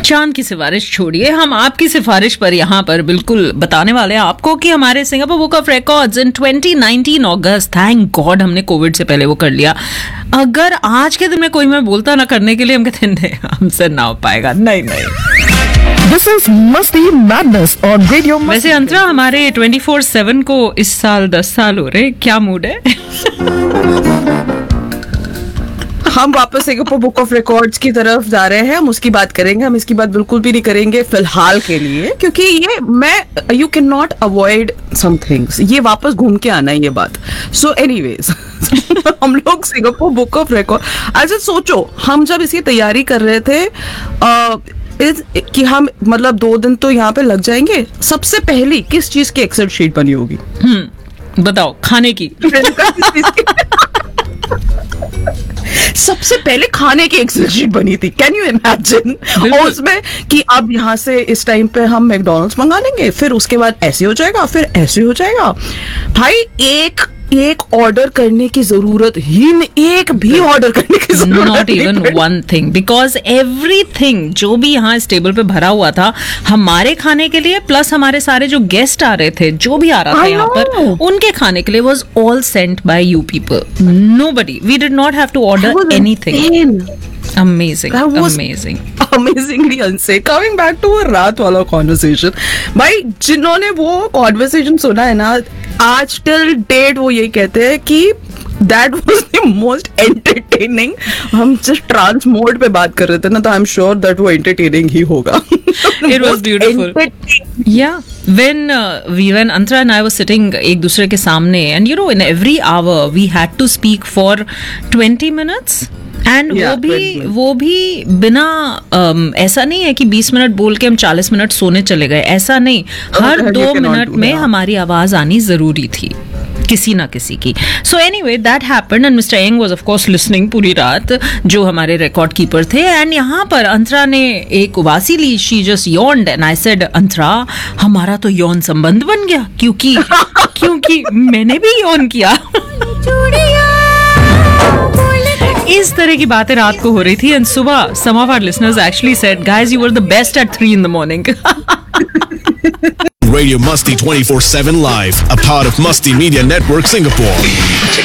चांद की सिफारिश छोड़िए, हम आपकी सिफारिश पर यहाँ पर बिल्कुल बताने वाले हैं आपको कि हमारे Singapore book of records in 2019 August, thank God हमने कोविड से पहले वो कर लिया। अगर आज के दिन में कोई मैं बोलता ना करने के लिए, हम कहते नहीं हमसे ना हो पाएगा, नहीं। This is मस्ती मैडनेस on रेडियो। वैसे अंतरा, हमारे 24/7 को इस साल 10 साल हो रहे, क्या मूड है? हम वापस सिंगापुर बुक ऑफ रिकॉर्ड्स की तरफ जा रहे हैं, हम उसकी बात करेंगे। हम इसकी बात बिल्कुल भी नहीं करेंगे फिलहाल के लिए, क्योंकि ये you can not avoid some things, ये वापस घूम के आना है ये बात। सो एनीवेज हम लोग सिंगापुर बुक ऑफ रिकॉर्ड ऐसे सोचो, हम जब इसकी तैयारी कर रहे थे कि हम मतलब 2 दिन तो यहाँ पे लग जाएंगे, सबसे पहली किस चीज की एक्सेल शीट बनी होगी? बताओ, खाने की। सबसे पहले खाने की एक्सेल शीट बनी थी, कैन यू इमेजिन? और उसमें कि अब यहाँ से इस टाइम पे हम मैकडॉनल्ड्स मंगा लेंगे, फिर उसके बाद ऐसे हो जाएगा, फिर ऐसे हो जाएगा। भाई एक ऑर्डर करने की जरूरत ही नहीं, एक भी ऑर्डर करने की जरूरत not even one thing, because everything जो भी यहाँ इस टेबल पे भरा हुआ था हमारे खाने के लिए, प्लस हमारे सारे जो गेस्ट आ रहे थे, जो भी आ रहा था यहाँ पर, उनके खाने के लिए was all sent by you people. Nobody, we did not have to order anything. Amazingly unsafe. Coming back to a रात वाला कॉन्वर्सेशन, भाई जिन्होंने वो कॉन्वर्सेशन सुना है ना, आज टिल डेट वो ये कहते हैं कि that was the most entertaining। हम जस्ट ट्रांस मोड पे बात कर रहे थे ना, तो आई एम श्योर दैट वो एंटरटेनिंग ही होगा। It was beautiful. Yeah. When Antara and I were sitting एक दूसरे के सामने, and you know, in every hour we had to speak for 20 minutes. And वो भी बिना ऐसा नहीं है कि 20 मिनट बोल के हम 40 मिनट सोने चले गए, ऐसा नहीं। हर 2 मिनट में हमारी आवाज आनी जरूरी थी किसी ना किसी की। So anyway that happened and mister young was of course listening पूरी रात, जो हमारे रिकॉर्ड कीपर थे। एंड यहाँ पर अंतरा ने एक उबासी ली, she just yawned and I said, अंतरा हमारा तो यौन संबंध बन गया, क्योंकि मैंने भी यौन किया। इस तरह की बातें रात को हो रही थी, एंड सुबह some of our listeners actually said, guys, you were the best at 3 in the morning. Radio Musty 24/7 Live, a part of Musty Media Network Singapore.